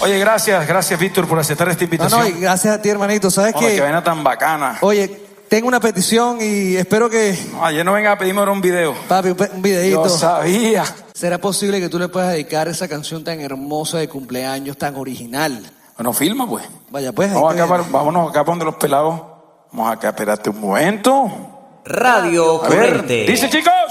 Oye, gracias Víctor por aceptar esta invitación. No, y gracias a ti, hermanito. ¿Sabes qué? Qué vaina tan bacana. Oye, tengo una petición y espero que... No, ayer no venga a pedirme ahora un video. Papi, un videíto. Yo sabía. ¿Será posible que tú le puedas dedicar esa canción tan hermosa de cumpleaños, tan original? Bueno, filma pues. Vaya pues. Vámonos acá para donde los pelados. Vamos acá, espérate un momento. Radio A ver, Corriente. dice chicos.